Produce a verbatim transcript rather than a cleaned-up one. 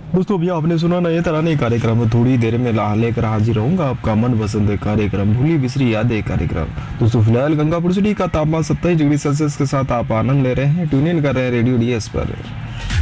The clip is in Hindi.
दोस्तों अभी आपने सुना नए तराने कार्यक्रम में थोड़ी देर में ला लेकर हाजिर रहूंगा आपका मन पसंद कार्यक्रम भूली बिसरी यादें कार्यक्रम। दोस्तों फिलहाल गंगापुर सिटी का तापमान सत्ताईस डिग्री सेल्सियस के साथ आप आनंद ले रहे हैं, ट्यून इन कर रहे हैं रेडियो डीएस पर।